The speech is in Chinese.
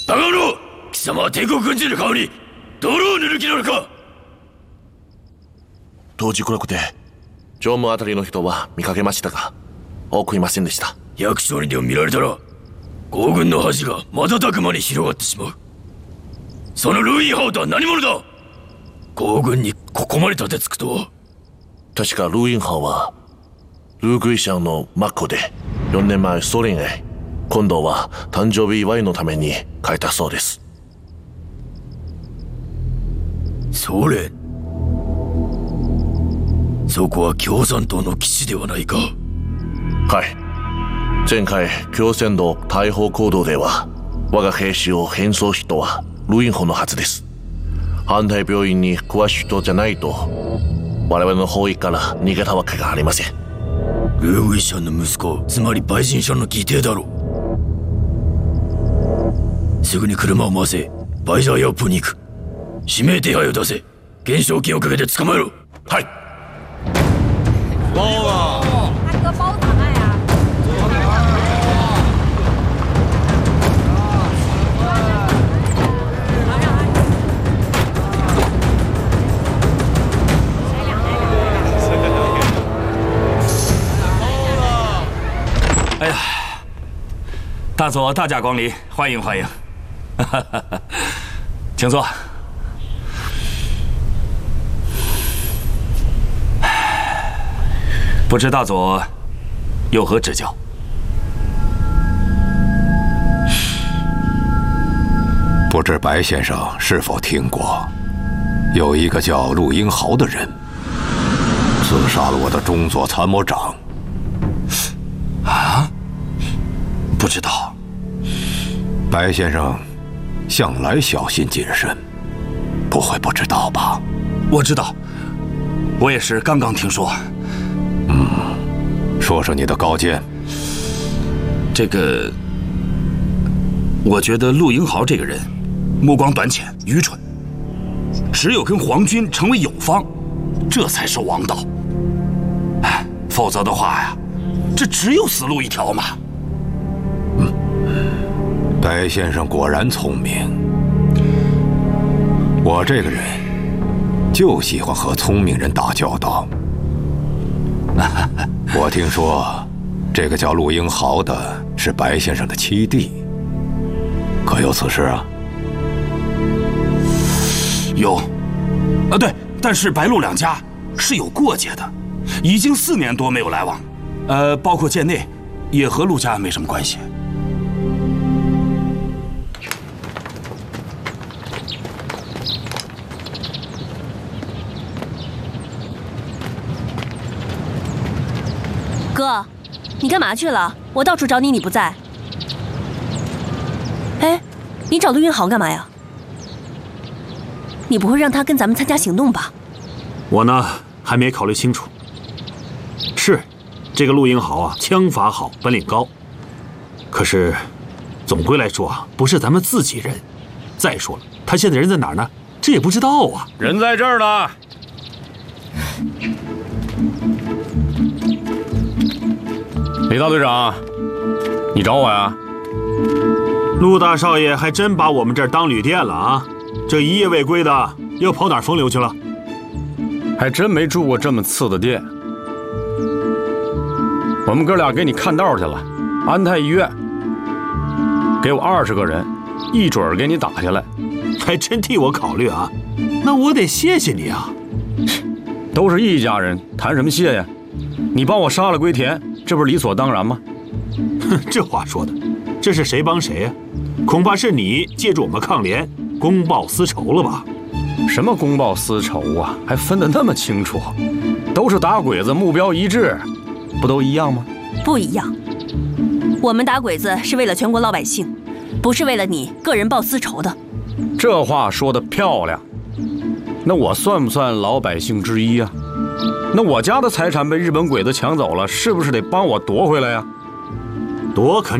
高野、貴様は帝国軍人の顔に泥を塗る気なのか。 当時暗くて常務あたりの人は見かけましたが多くいませんでした。 役所にでも見られたら皇軍の恥が瞬く間に広がってしまう。そのルイ・ハオとは何者だ。皇軍にここまで立てつくとは。 確かルインハオはルーグイシャンのマッコで4年前ソ連へ、今度は誕生日祝いのために帰ったそうです。 ソ連、そこは共産党の基地ではないか。 はい。前回共産党大砲行動では我が兵士を変装した人はルインホのはずです。反対病院に詳しい人じゃないと我々の包囲から逃げたわけがありません。 ルーグイシャンの息子、つまりバイジンシャンの義弟だろう。すぐに車を回せ、バイザーヤップに行く。指名手配を出せ。懸賞金をかけて捕まえろ。 はい。 包啊！ 大哥包哪卖啊？ 哎呀，大佐大驾光临，欢迎欢迎，请坐。不知大佐有何指教？ 不知白先生是否听过，有一个叫陆英豪的人，刺杀了我的中佐参谋长。 啊？不知道。 白先生向来小心谨慎，不会不知道吧？ 我知道，我也是刚刚听说。 说说你的高见。 这个，我觉得陆英豪这个人目光短浅、愚蠢，只有跟皇军成为友方，这才是王道。哎，否则的话呀，这只有死路一条嘛。 白先生果然聪明。我这个人就喜欢和聪明人打交道。我听说，这个叫陆英豪的是白先生的七弟，可有此事啊？ 有，对，但是白陆两家是有过节的，已经4年多没有来往，包括贱内，也和陆家没什么关系。 哥，你干嘛去了？我到处找你，你不在。哎，你找陆运豪干嘛呀？你不会让他跟咱们参加行动吧？ 我呢，还没考虑清楚。是，这个陆英豪啊，枪法好，本领高。可是，总归来说啊，不是咱们自己人。再说了，他现在人在哪儿呢？这也不知道啊。 人在这儿呢。李大队长，你找我呀？ 陆大少爷还真把我们这儿当旅店了啊！这一夜未归的，又跑哪儿风流去了？ 还真没住过这么次的店。我们哥俩给你看道去了，安泰医院给我20个人，一准儿给你打下来。 还真替我考虑啊！那我得谢谢你啊！ 都是一家人，谈什么谢呀？你帮我杀了龟田，这不是理所当然吗？ 哼，这话说的，这是谁帮谁呀？恐怕是你借助我们抗联公报私仇了吧？ 什么公报私仇啊？还分得那么清楚？都是打鬼子，目标一致，不都一样吗？ 不一样，我们打鬼子是为了全国老百姓，不是为了你个人报私仇的。 这话说得漂亮。那我算不算老百姓之一啊？那我家的财产被日本鬼子抢走了，是不是得帮我夺回来呀？ 夺肯